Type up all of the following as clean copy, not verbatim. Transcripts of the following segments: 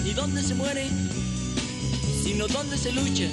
ni dónde se muere, sino dónde se lucha.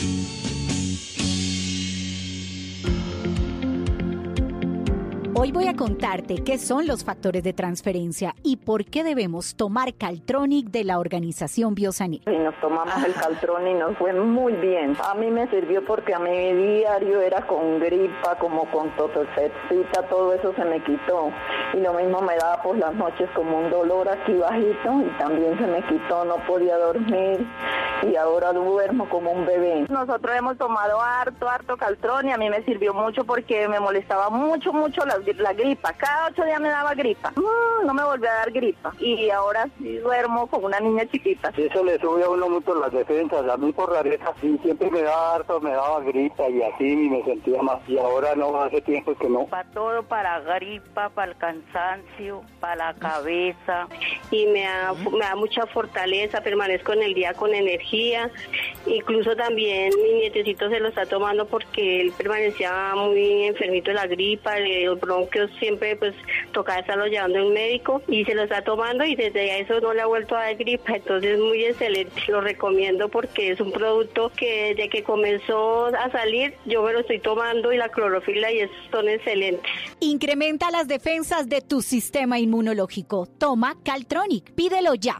Hoy voy a contarte qué son los factores de transferencia y por qué debemos tomar Caltronic de la organización Biosanir. Y nos tomamos el Caltronic y nos fue muy bien. A mí me sirvió porque a mi diario era con gripa, como con tosecita, todo eso se me quitó. Y lo mismo me daba por las noches como un dolor aquí bajito y también se me quitó, no podía dormir y ahora duermo como un bebé. Nosotros hemos tomado harto Caltronic, a mí me sirvió mucho porque me molestaba mucho la gripa. Cada 8 días me daba gripa. No me volvió a dar gripa. Y ahora sí duermo como una niña chiquita. Eso le sube a uno mucho las defensas. A mí por rareza sí, siempre me daba gripa y así y me sentía más. Y ahora no, hace tiempo que no. Para todo, para gripa, para el cansancio, para la cabeza. Y me da mucha fortaleza, permanezco en el día con energía. Incluso también mi nietecito se lo está tomando porque él permanecía muy enfermito de la gripa, los bronquios siempre pues tocaba estarlo llevando a un médico y se lo está tomando y desde eso no le ha vuelto a dar gripa, entonces muy excelente, lo recomiendo porque es un producto que desde que comenzó a salir yo me lo estoy tomando y la clorofila y son excelentes. Incrementa las defensas de tu sistema inmunológico. Toma Caltronic, pídelo ya.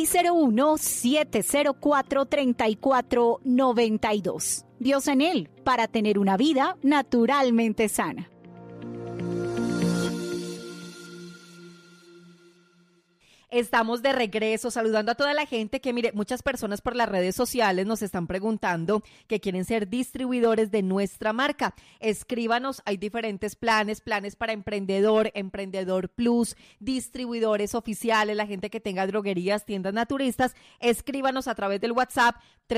601-704-3492. Biosanil, para tener una vida naturalmente sana. Estamos de regreso saludando a toda la gente que, mire, muchas personas por las redes sociales nos están preguntando que quieren ser distribuidores de nuestra marca. Escríbanos, hay diferentes planes para emprendedor, emprendedor plus, distribuidores oficiales, la gente que tenga droguerías, tiendas naturistas. Escríbanos a través del WhatsApp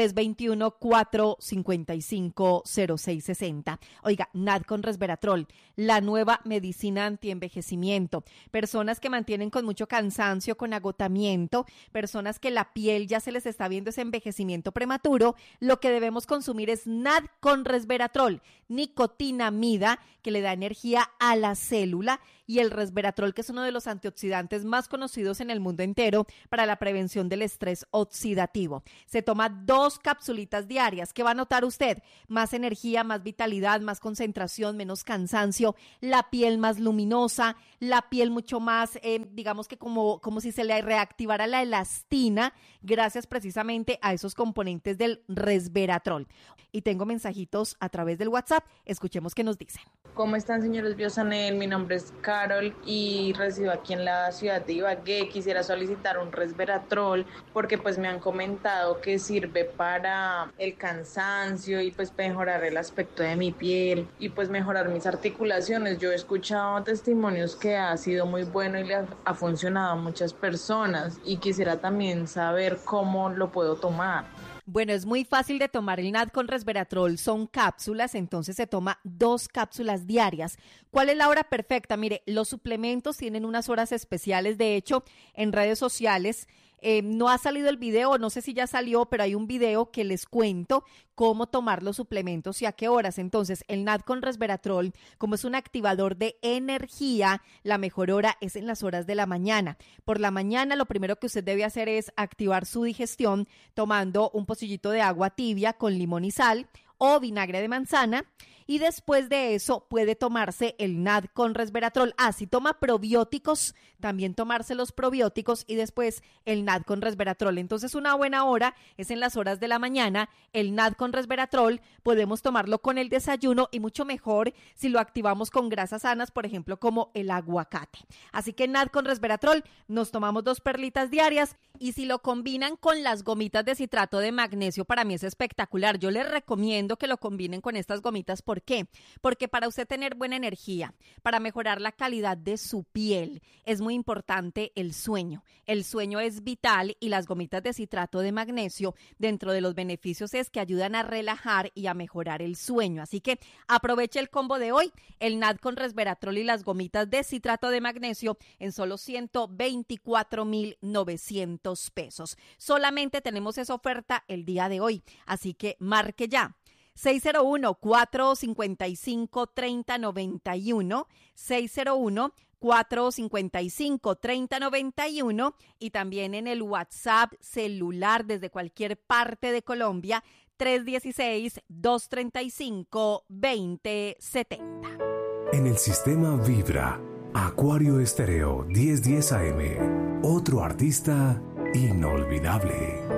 321-455-0660. Oiga, NAD con resveratrol, la nueva medicina antienvejecimiento. Personas que mantienen con mucho cansancio, con agotamiento, personas que la piel ya se les está viendo ese envejecimiento prematuro, lo que debemos consumir es NAD con resveratrol, nicotinamida, que le da energía a la célula, y el resveratrol, que es uno de los antioxidantes más conocidos en el mundo entero para la prevención del estrés oxidativo. Se toma 2 capsulitas diarias. ¿Qué va a notar usted? Más energía, más vitalidad, más concentración, menos cansancio, la piel más luminosa, la piel mucho más, digamos que como si se le reactivara la elastina, gracias precisamente a esos componentes del resveratrol. Y tengo mensajitos a través del WhatsApp. Escuchemos qué nos dicen. ¿Cómo están, señores Biosanel? Mi nombre es Carol y resido aquí en la ciudad de Ibagué. Quisiera solicitar un resveratrol porque pues me han comentado que sirve para el cansancio y pues mejorar el aspecto de mi piel y pues mejorar mis articulaciones. Yo he escuchado testimonios que ha sido muy bueno y le ha funcionado a muchas personas y quisiera también saber cómo lo puedo tomar. Bueno, es muy fácil de tomar el NAD con resveratrol, son cápsulas, entonces se toma 2 cápsulas diarias. ¿Cuál es la hora perfecta? Mire, los suplementos tienen unas horas especiales, de hecho, en redes sociales. No ha salido el video, no sé si ya salió, pero hay un video que les cuento cómo tomar los suplementos y a qué horas. Entonces, el NAD con resveratrol, como es un activador de energía, la mejor hora es en las horas de la mañana. Por la mañana, lo primero que usted debe hacer es activar su digestión tomando un pocillito de agua tibia con limón y sal o vinagre de manzana, y después de eso puede tomarse el NAD con resveratrol. Si toma probióticos, también tomarse los probióticos y después el NAD con resveratrol. Entonces una buena hora es en las horas de la mañana. El NAD con resveratrol podemos tomarlo con el desayuno y mucho mejor si lo activamos con grasas sanas, por ejemplo, como el aguacate. Así que NAD con resveratrol, nos tomamos 2 perlitas diarias, y si lo combinan con las gomitas de citrato de magnesio, para mí es espectacular. Yo les recomiendo que lo combinen con estas gomitas. ¿Por qué? Porque para usted tener buena energía, para mejorar la calidad de su piel, es muy importante el sueño. El sueño es vital y las gomitas de citrato de magnesio, dentro de los beneficios es que ayudan a relajar y a mejorar el sueño. Así que aproveche el combo de hoy, el NAD con resveratrol y las gomitas de citrato de magnesio en solo 124,900 pesos. Solamente tenemos esa oferta el día de hoy, así que marque ya. 601-455-3091, 455-3091 y también en el WhatsApp celular desde cualquier parte de Colombia, 316-235-2070. En el sistema Vibra, Acuario Estéreo 1010 AM, otro artista inolvidable.